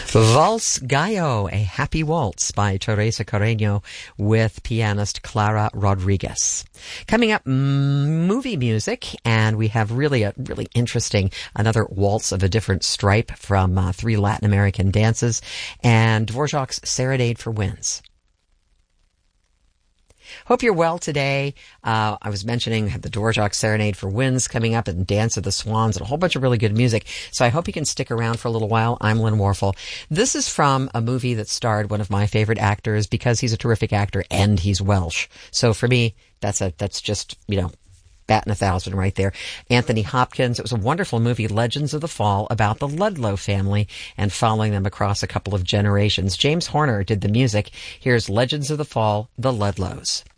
Vals Gallo, a happy waltz by Teresa Carreño with pianist Clara Rodriguez. Coming up, movie music, and we have really interesting, another waltz of a different stripe from 3 Latin American dances, and Dvorak's Serenade for Winds. Hope you're well today. I was mentioning the Dvorak Serenade for Winds coming up and Dance of the Swans and a whole bunch of really good music. So I hope you can stick around for a little while. I'm Lynn Warfel. This is from a movie that starred one of my favorite actors because he's a terrific actor and he's Welsh. So for me, that's just, batting 1,000 right there. Anthony Hopkins. It was a wonderful movie, Legends of the Fall, about the Ludlow family and following them across a couple of generations. James Horner did the music. Here's Legends of the Fall, The Ludlows.